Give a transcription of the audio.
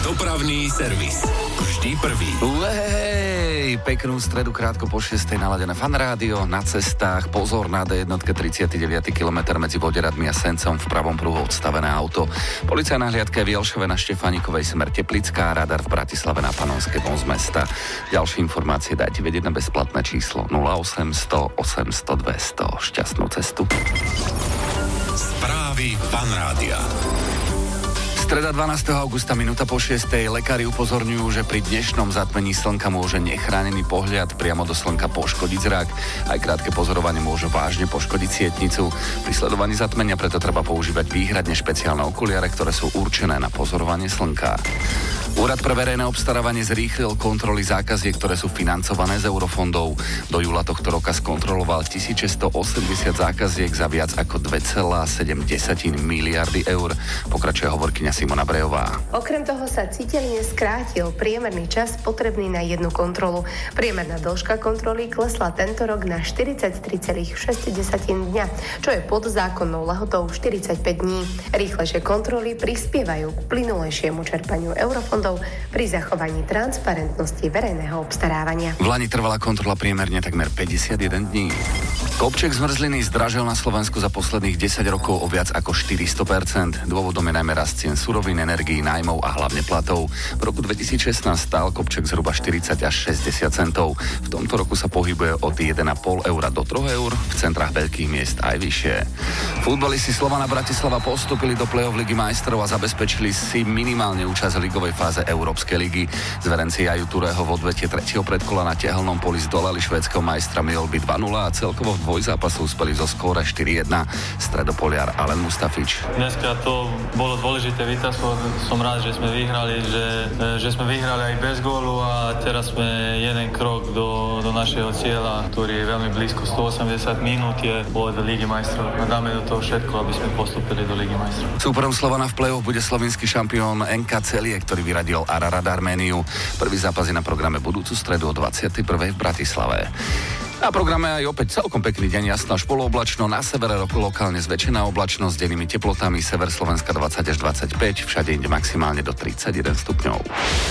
Dopravný servis. Vždy prvý. Hej, peknú stredu krátko po 6:00 naladené Fan Rádio, na cestách, pozor na D1 39. kilometr medzi Voderadmi a Sencom, v pravom pruhu odstavené auto. Policajná hliadka je v Jelšove na Štefánikovej smer Teplická, radar v Bratislave na Panonskej von z mesta. Ďalšie informácie dajte vedieť na bezplatné číslo 0800 800 200. Šťastnú cestu. Správy Fan Rádia. Streda 12. augusta, minúta po 6:00. Lekári upozorňujú, že pri dnešnom zatmení slnka môže nechránený pohľad priamo do slnka poškodiť zrak. Aj krátke pozorovanie môže vážne poškodiť sietnicu. Pri sledovaní zatmenia preto treba používať výhradne špeciálne okuliare, ktoré sú určené na pozorovanie slnka. Úrad pre verejné obstarávanie zrýchlil kontroly zákaziek, ktoré sú financované z eurofondov. Do júla tohto roka skontroloval 1680 zákaziek za viac ako 2,7 miliardy eur. Pokračuje hovorkyňa Simona Brejová. Okrem toho sa citeľne skrátil priemerný čas potrebný na jednu kontrolu. Priemerná dĺžka kontroly klesla tento rok na 43,6 dňa, čo je pod zákonnou lehotou 45 dní. Rýchlejšie kontroly prispievajú k plynulejšiemu čerpaniu eurofondov pri zachovaní transparentnosti verejného obstarávania. V lani trvala kontrola priemerne takmer 51 dní. Kopček zmrzliny zdražil na Slovensku za posledných 10 rokov o viac ako 400%. Dôvodom je najmä rast cien surovín, energií, nájmov a hlavne platov. V roku 2016 stál kopček zhruba 40 až 60 centov. V tomto roku sa pohybuje od 1,5 eura do 3 eur, v centrách veľkých miest aj vyššie. Futbalisti Slovana Bratislava postúpili do play-off Ligy majstrov a zabezpečili si minimálne účasť v ligovej fáze Európskej ligy. Zverenci Jaju Turého v odvete 3. predkola na tehelnom poli zdolali švédskeho majstra Mjölby 2-0 a celkovo v dvojzápasu uspeli zo skóre 4-1 stredopoliar Alen Mustafič. Dneska to bolo dôležité víťazstvo. Som rád, že sme vyhrali, že sme vyhrali aj bez gólu a teraz sme jeden krok do našeho cieľa, ktorý je veľmi blízko. 180 minút je od Ligy majstrov. A dáme do toho všetko, aby sme postúpili do Ligy majstrov. Súperom Slovana v play-off bude slovenský šampión NK Celie, ktorý vyradil Ararat Arméniu. Prvý zápas je na programe budúcu stredu o 21. v Bratislave. Na programe aj opäť celkom pekný deň, jasno až polooblačno, na severe lokálne zväčšená oblačnosť s dennými teplotami, sever Slovenska 20 až 25, všade inde maximálne do 31 stupňov.